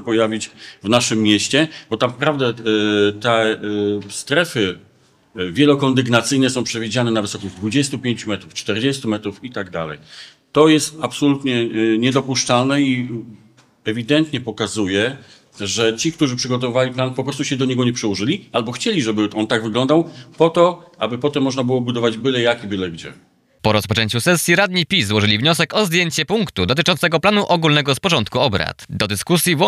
pojawić w naszym mieście, bo tam naprawdę te strefy wielokondygnacyjne są przewidziane na wysokość 25 metrów, 40 metrów i tak dalej. To jest absolutnie niedopuszczalne i ewidentnie pokazuje, że ci, którzy przygotowali plan, po prostu się do niego nie przyłożyli, albo chcieli, żeby on tak wyglądał, po to, aby potem można było budować byle jak i byle gdzie. Po rozpoczęciu sesji radni PiS złożyli wniosek o zdjęcie punktu dotyczącego planu ogólnego z porządku obrad. Do dyskusji